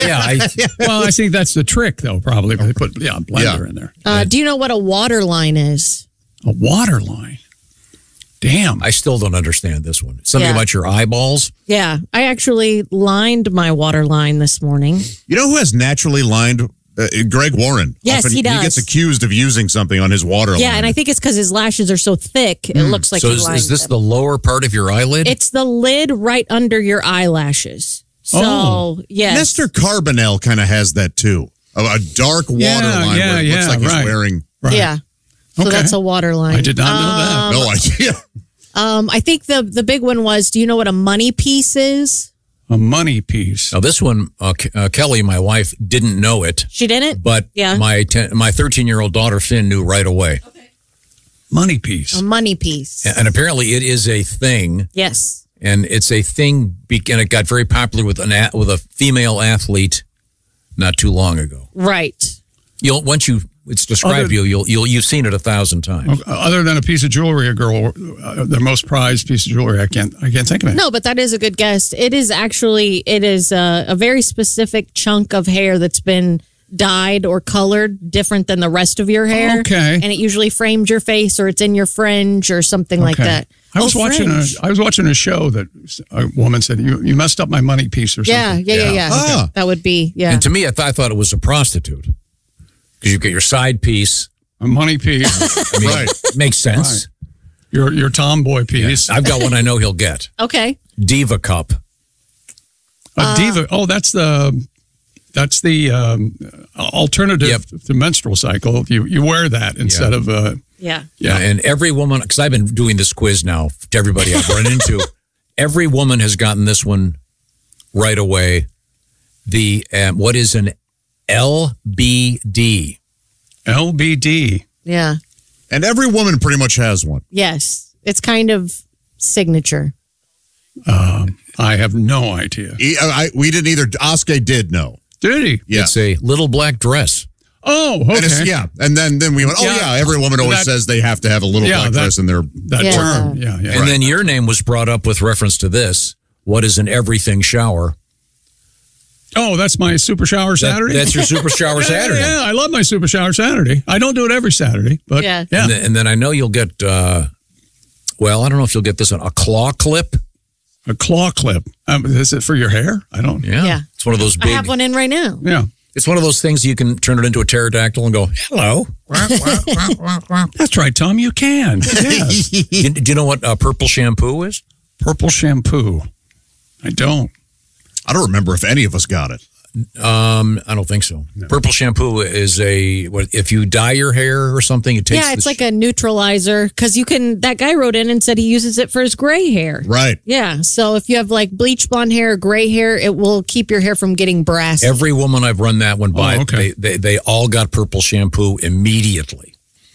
Well, I think that's the trick, though, probably. They put blender in there. Do you know what a water line is? A water line? Damn. I still don't understand this one. Something about your eyeballs? Yeah. I actually lined my water line this morning. You know who has naturally lined? Greg Warren. Yes, he does. He gets accused of using something on his water line. Yeah, and I think it's because his lashes are so thick, it looks like so he is lined this them. the lower part of your eyelid? It's the lid right under your eyelashes. So, yes. Nestor Carbonell kind of has that, too. A dark water line where it looks like he's wearing... Right. Yeah. So that's a water line. I did not know that. No idea. I think the big one was, do you know what a money piece is? A money piece. Now, this one, Kelly, my wife, didn't know it. She didn't? But my 13-year-old daughter, Finn, knew right away. Okay. Money piece. A money piece. And apparently it is a thing. Yes. And it's a thing, and it got very popular with a female athlete not too long ago. Right. Once it's described you've seen it 1,000 times. Other than a piece of jewelry, a girl, their most prized piece of jewelry, I can't think of it. No, but that is a good guess. It is a very specific chunk of hair that's been dyed or colored different than the rest of your hair. Okay. And it usually frames your face, or it's in your fringe or something like that. I was watching a show that a woman said, you messed up my money piece or something. Yeah. Ah. That would be, And to me, I thought it was a prostitute. Because you get your side piece. A money piece. I mean, makes sense. Right. Your tomboy piece. Yeah. I've got one I know he'll get. Okay. Diva cup. A diva. Oh, that's the alternative to menstrual cycle. You wear that instead of Yeah. And every woman, because I've been doing this quiz now to everybody I've run into, every woman has gotten this one right away. What is an LBD? LBD. Yeah. And every woman pretty much has one. Yes. It's kind of signature. I have no idea. We didn't either. Oscar did know. Did he? Yeah. It's a little black dress. Oh, okay. And then we went, every woman always says they have to have a little black dress in their term. Yeah. And then your name was brought up with reference to this. What is an everything shower? Oh, that's my Super Shower Saturday? That's your Super Shower Saturday. Yeah, I love my Super Shower Saturday. I don't do it every Saturday, but yeah. And then I know you'll get, I don't know if you'll get this one, a claw clip. A claw clip. Is it for your hair? I don't. Yeah. It's one of those big. I have one in right now. Yeah. It's one of those things you can turn it into a pterodactyl and go, hello. That's right, Tom. You can. Yes. Do you know what purple shampoo is? Purple shampoo. I don't. I don't remember if any of us got it. I don't think so. No. Purple shampoo is if you dye your hair or something, it takes. Yeah, it's like a neutralizer because that guy wrote in and said he uses it for his gray hair. Right. Yeah. So if you have like bleach blonde hair or gray hair, it will keep your hair from getting brassy. Every woman I've run that one by, they all got purple shampoo immediately.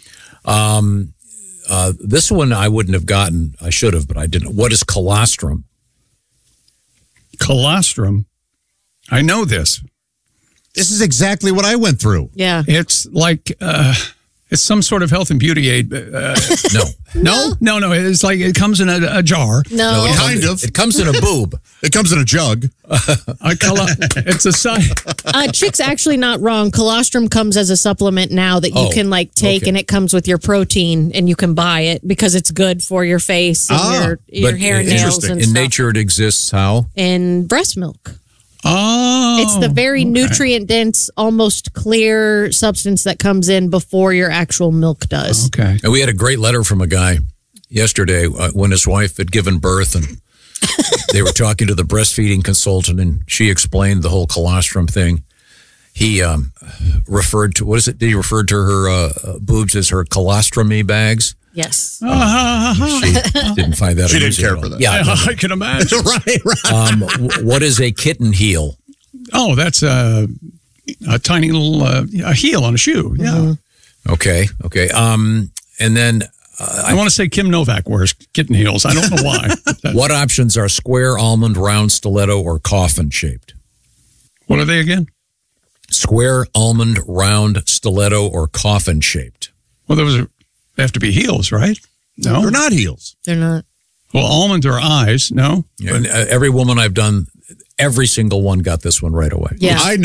This one I wouldn't have gotten. I should have, but I didn't. What is colostrum? Colostrum? I know this. This is exactly what I went through. Yeah. It's like, it's some sort of health and beauty aid. No. No. It's like it comes in a jar. No. Kind of. It comes in a boob. It comes in a jug. It's a size. Chick's actually not wrong. Colostrum comes as a supplement now that you can take, and it comes with your protein, and you can buy it because it's good for your face and your hair and nails and in stuff. nature, it exists how? In breast milk. Oh. It's the very nutrient-dense, almost clear substance that comes in before your actual milk does. Okay. And we had a great letter from a guy yesterday when his wife had given birth, and they were talking to the breastfeeding consultant, and she explained the whole colostrum thing. He referred to, what is it? He referred to her boobs as her colostromy bags. Yes. She didn't find that. She didn't care for that. Yeah, I can imagine. Right. What is a kitten heel? Oh, that's a tiny little a heel on a shoe. Yeah. Okay. And then I want to say Kim Novak wears kitten heels. I don't know why. What options are square, almond, round, stiletto, or coffin shaped? What are they again? Square, almond, round, stiletto, or coffin shaped. Well, they have to be heels, right? No, they're not heels. They're not. Well, almonds are eyes. No, Yeah, and every woman I've done every single one got this one right away. Yeah. I